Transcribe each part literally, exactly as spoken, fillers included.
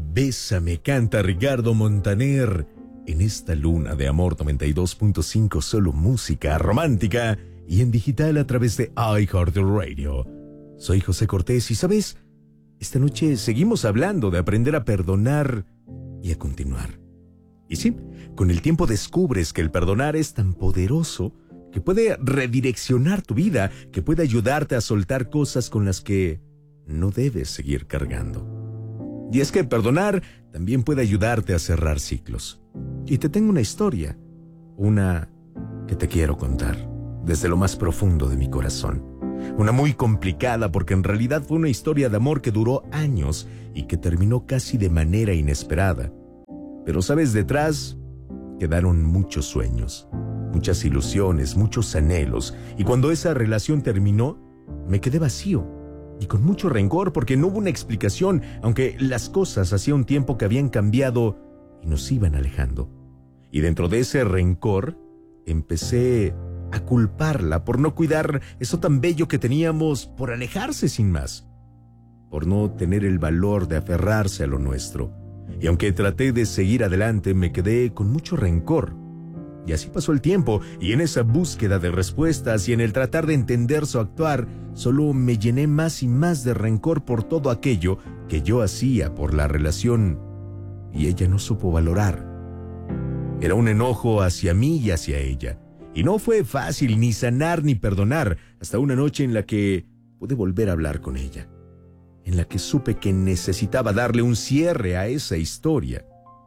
Bésame, canta Ricardo Montaner. En esta luna de amor noventa y dos punto cinco, solo música romántica y en digital a través de iHeartRadio. Soy José Cortés y, ¿sabes? Esta noche seguimos hablando de aprender a perdonar y a continuar. Y sí, con el tiempo descubres que el perdonar es tan poderoso que puede redireccionar tu vida, que puede ayudarte a soltar cosas con las que no debes seguir cargando. Y es que perdonar también puede ayudarte a cerrar ciclos. Y te tengo una historia, una que te quiero contar desde lo más profundo de mi corazón. Una muy complicada porque en realidad fue una historia de amor que duró años y que terminó casi de manera inesperada. Pero sabes, detrás quedaron muchos sueños, muchas ilusiones, muchos anhelos. Y cuando esa relación terminó, me quedé vacío. Y con mucho rencor porque no hubo una explicación, aunque las cosas hacía un tiempo que habían cambiado y nos iban alejando. Y dentro de ese rencor, empecé a culparla por no cuidar eso tan bello que teníamos, por alejarse sin más, por no tener el valor de aferrarse a lo nuestro. Y aunque traté de seguir adelante, me quedé con mucho rencor. Y así pasó el tiempo, y en esa búsqueda de respuestas y en el tratar de entender su actuar, solo me llené más y más de rencor por todo aquello que yo hacía por la relación, y ella no supo valorar. Era un enojo hacia mí y hacia ella, y no fue fácil ni sanar ni perdonar, hasta una noche en la que pude volver a hablar con ella, en la que supe que necesitaba darle un cierre a esa historia.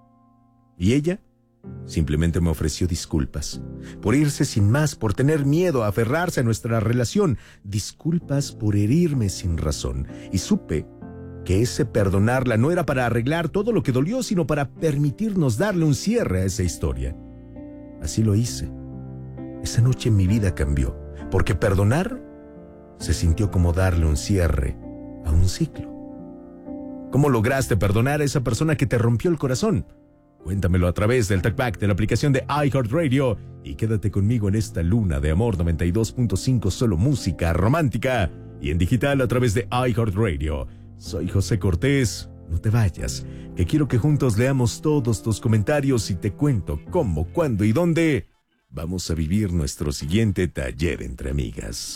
Y ella simplemente me ofreció disculpas, por irse sin más, por tener miedo a aferrarse a nuestra relación, disculpas por herirme sin razón. Y supe que ese perdonarla no era para arreglar todo lo que dolió, sino para permitirnos darle un cierre a esa historia. Así lo hice. Esa noche mi vida cambió, porque perdonar se sintió como darle un cierre a un ciclo. ¿Cómo lograste perdonar a esa persona que te rompió el corazón? Cuéntamelo a través del Talkback de la aplicación de iHeartRadio y quédate conmigo en esta luna de amor noventa y dos punto cinco, solo música romántica y en digital a través de iHeartRadio. Soy José Cortés, no te vayas, que quiero que juntos leamos todos tus comentarios y te cuento cómo, cuándo y dónde vamos a vivir nuestro siguiente taller entre amigas.